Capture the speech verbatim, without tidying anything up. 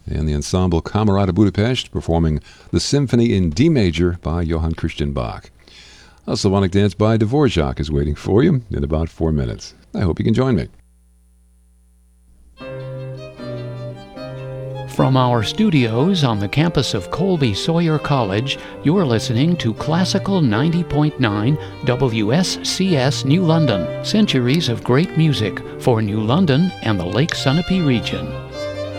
and the ensemble Camerata Budapest performing the Symphony in D major by Johann Christian Bach. A Slavonic Dance by Dvorak is waiting for you in about four minutes. I hope you can join me. From our studios on the campus of Colby Sawyer College, you're listening to Classical ninety point nine W S C S New London, centuries of great music for New London and the Lake Sunapee region.